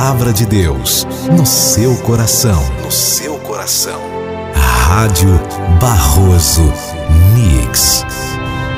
palavra de Deus no seu coração. No seu coração. Rádio Barroso Mix.